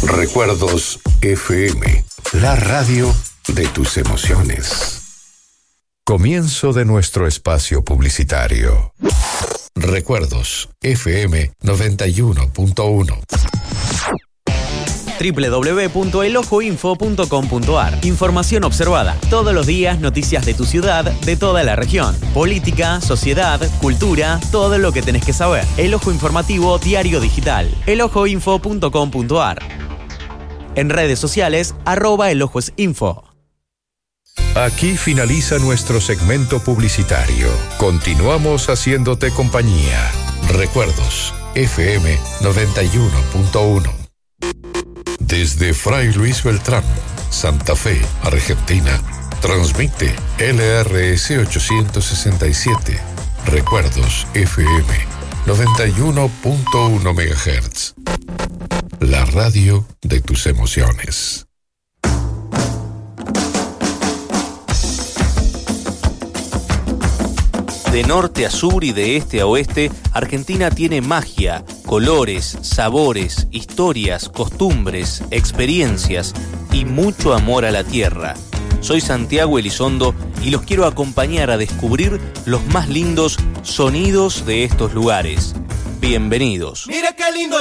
Recuerdos FM, la radio de tus emociones. Comienzo de nuestro espacio publicitario. Recuerdos FM 91.1. www.elojoinfo.com.ar. Información observada. Todos los días noticias de tu ciudad, de toda la región. Política, sociedad, cultura, todo lo que tenés que saber. El Ojo Informativo Diario Digital. elojoinfo.com.ar. En redes sociales, @elojoinfo. Aquí finaliza nuestro segmento publicitario. Continuamos haciéndote compañía. Recuerdos FM 91.1. Desde Fray Luis Beltrán, Santa Fe, Argentina, transmite LRS 867. Recuerdos FM 91.1 MHz. La radio de tus emociones. De norte a sur y de este a oeste, Argentina tiene magia, colores, sabores, historias, costumbres, experiencias y mucho amor a la tierra. Soy Santiago Elizondo y los quiero acompañar a descubrir los más lindos sonidos de estos lugares. Bienvenidos. Mira qué lindo